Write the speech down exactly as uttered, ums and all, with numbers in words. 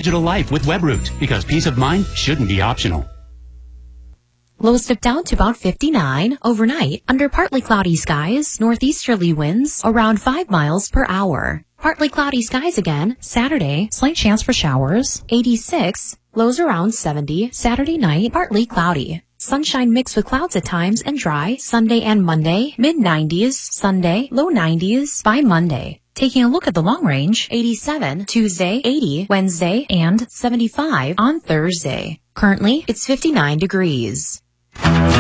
digital life with WebRoot, because peace of mind shouldn't be optional. Lows dip down to about fifty-nine. Overnight, under partly cloudy skies, northeasterly winds around five miles per hour. Partly cloudy skies again. Saturday, slight chance for showers. eighty-six. Lows around seventy. Saturday night, partly cloudy. Sunshine mixed with clouds at times and dry. Sunday and Monday, mid nineties. Sunday, low nineties by Monday. Taking a look at the long range, eighty-seven Tuesday, eighty Wednesday, and seventy-five on Thursday. Currently, it's fifty-nine degrees.